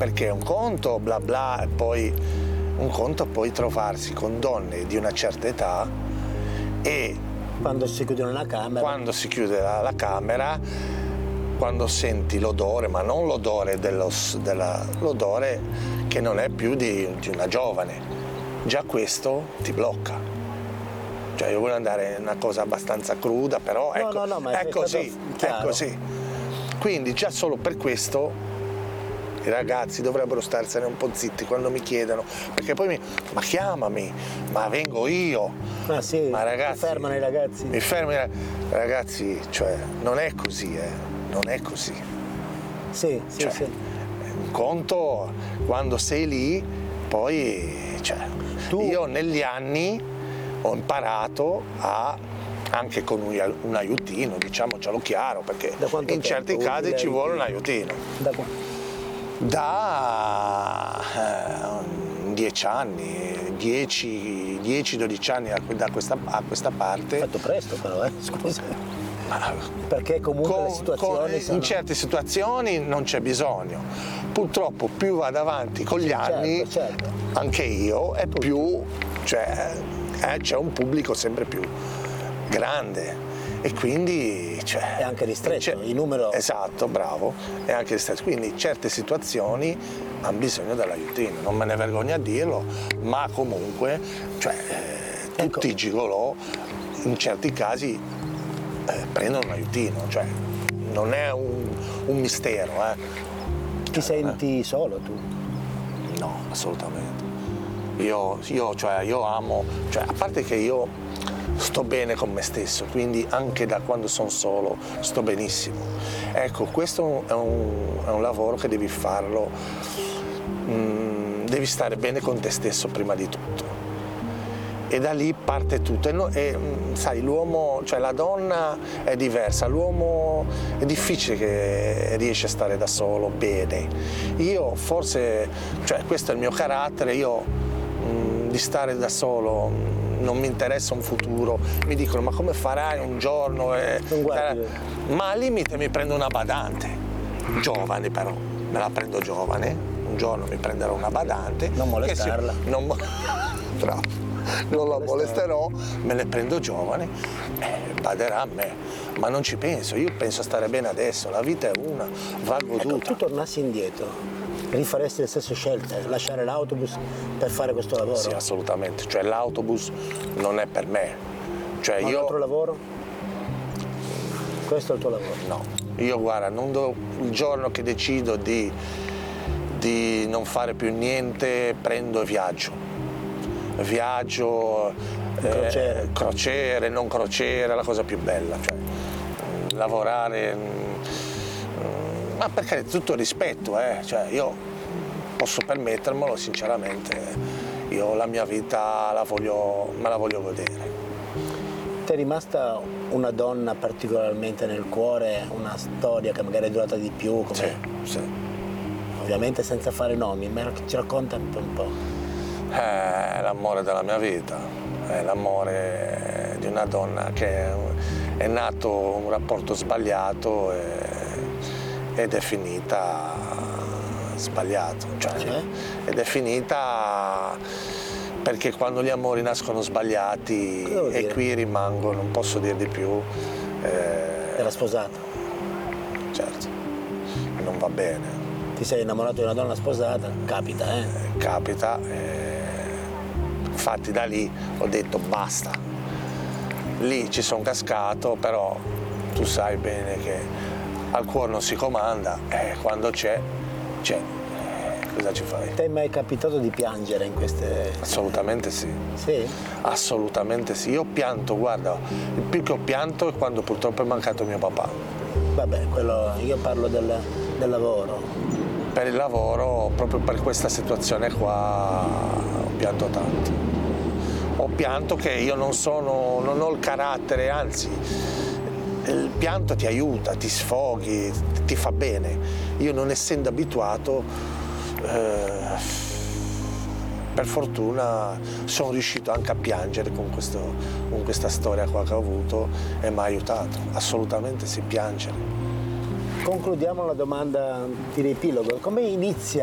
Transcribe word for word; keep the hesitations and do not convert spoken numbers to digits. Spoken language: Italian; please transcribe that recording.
perché un conto bla bla e poi un conto poi trovarsi con donne di una certa età e quando si chiude una camera quando si chiude la, la camera, quando senti l'odore, ma non l'odore dello, della, l'odore che non è più di, di una giovane, già questo ti blocca. Cioè io voglio andare in una cosa abbastanza cruda, però no, ecco, no, no, ma è così, è così. Quindi già solo per questo i ragazzi dovrebbero starsene un po' zitti quando mi chiedono, perché poi mi, ma chiamami, ma vengo io. Ah sì, ma ragazzi, mi fermano i ragazzi. Mi fermano, ragazzi, cioè non è così, eh, non è così. Sì, sì, cioè, sì. Un conto quando sei lì, poi, cioè, tu... io negli anni ho imparato a anche con un, un aiutino, diciamocelo chiaro, perché in certi casi ci vuole un aiutino. Da quanto? Da eh, dieci anni, dieci dodici anni da questa, a questa parte. Hai fatto presto però, eh? Scusa. Ma, perché comunque con, le situazioni con, sono... in certe situazioni non c'è bisogno. Purtroppo più vado avanti con gli certo, anni, certo. anche io, e più cioè, eh, c'è un pubblico sempre più grande. E quindi cioè, è anche ristretto, il numero... Esatto, bravo, è anche ristretto. Quindi certe situazioni hanno bisogno dell'aiutino, non me ne vergogno a dirlo, ma comunque cioè, eh, ecco. tutti i gigolò in certi casi eh, prendono un aiutino, cioè non è un, un mistero. Eh. Ti senti eh. solo tu? No, assolutamente. Io, io, cioè, io amo, cioè, a parte che io sto bene con me stesso, quindi anche da quando sono solo sto benissimo. Ecco, questo è un, è un lavoro che devi farlo, mm, devi stare bene con te stesso prima di tutto. E da lì parte tutto. E, no, e sai, l'uomo, cioè la donna è diversa, l'uomo è difficile che riesce a stare da solo bene. Io forse, cioè questo è il mio carattere, io mh, di stare da solo non mi interessa un futuro, mi dicono ma come farai un giorno? E, eh, ma al limite mi prendo una badante, giovane però, me la prendo giovane, un giorno mi prenderò una badante. Non molestarla. Si, non, bravo, non la molesterò, me le prendo giovane e baderà a me, ma non ci penso, io penso a stare bene adesso, la vita è una, va goduta. Ecco, tu tornassi indietro, rifaresti le stesse scelte, lasciare l'autobus per fare questo lavoro? Sì, assolutamente, cioè l'autobus non è per me. Cioè, ma io... un altro lavoro? Questo è il tuo lavoro? No, io guarda, non do... il giorno che decido di, di non fare più niente, prendo e viaggio. Viaggio, crociere. Eh, crociere, non crociere, è la cosa più bella. Cioè, lavorare... Ma perché tutto il rispetto, eh? Cioè, io posso permettermelo sinceramente, io la mia vita la voglio, me la voglio godere. Ti è rimasta una donna particolarmente nel cuore, una storia che magari è durata di più? Come... Sì, sì. Ovviamente senza fare nomi, ma ci racconta un po'. Un po'. È l'amore della mia vita, è l'amore di una donna che è nato un rapporto sbagliato e... ed è finita sbagliato, cioè, cioè? ed è finita perché quando gli amori nascono sbagliati e qui rimangono, non posso dire di più. Eh, Era sposata? Certo, non va bene. Ti sei innamorato di una donna sposata? Capita, eh? eh capita, eh, infatti da lì ho detto basta, lì ci sono cascato, però tu sai bene che al cuore non si comanda, eh, quando c'è, c'è, eh, cosa ci fai? Ti è mai capitato di piangere in queste... Assolutamente sì. Sì? Assolutamente sì, io ho pianto, guarda, il più che ho pianto è quando purtroppo è mancato mio papà. Vabbè, quello, io parlo del, del lavoro. Per il lavoro, proprio per questa situazione qua, ho pianto tanto. Ho pianto che io non sono, non ho il carattere, anzi... il pianto ti aiuta, ti sfoghi, ti fa bene. Io non essendo abituato, eh, per fortuna sono riuscito anche a piangere con, questo, con questa storia qua che ho avuto e mi ha aiutato, assolutamente sì, piangere. Concludiamo la domanda di riepilogo. Come inizia